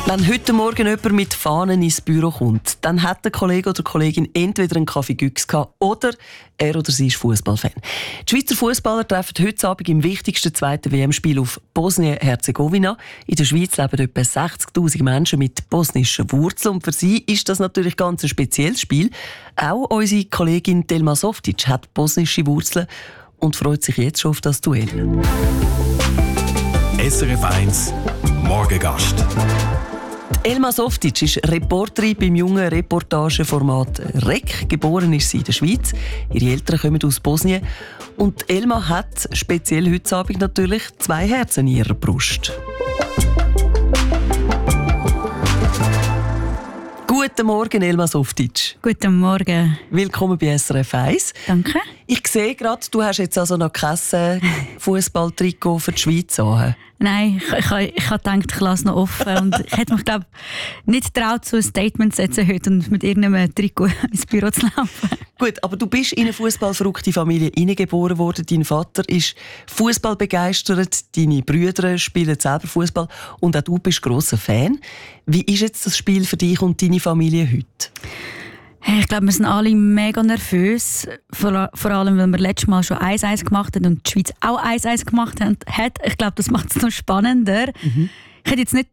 Wenn heute Morgen jemand mit Fahnen ins Büro kommt, dann hat der Kollege oder Kollegin entweder einen Kaffee Güchs gehabt oder er oder sie ist Fußballfan. Die Schweizer Fußballer treffen heute Abend im wichtigsten zweiten WM-Spiel auf Bosnien-Herzegowina. In der Schweiz leben etwa 60'000 Menschen mit bosnischen Wurzeln und für sie ist das natürlich ganz ein spezielles Spiel. Auch unsere Kollegin Telma Softic hat bosnische Wurzeln und freut sich jetzt schon auf das Duell. SRF 1 Morgengast. Elma Softic ist Reporterin beim jungen Reportageformat REC. Geboren ist sie in der Schweiz. Ihre Eltern kommen aus Bosnien. Und Elma hat, speziell heute Abend natürlich, 2 Herzen in ihrer Brust. Guten Morgen, Elma Softic. Guten Morgen. Willkommen bei SRF 1. Danke. Ich sehe gerade, du hast jetzt also noch kein Fußballtrikot für die Schweiz an. Nein, ich habe gedacht, ich lasse noch offen. Und ich hätte mich, glaube nicht getraut, so ein Statement zu setzen heute und mit irgendeinem Trikot ins Büro zu laufen. Gut, aber du bist in eine fußballverrückte Familie hineingeboren worden. Dein Vater ist Fußball begeistert, deine Brüder spielen selber Fußball und auch du bist grosser Fan. Wie ist jetzt das Spiel für dich und deine Familie heute? Hey, ich glaube, wir sind alle mega nervös. Vor allem, weil wir letztes Mal schon 1-1 gemacht haben und die Schweiz auch 1-1 gemacht hat. Ich glaube, das macht es noch spannender. Ich hätte jetzt nicht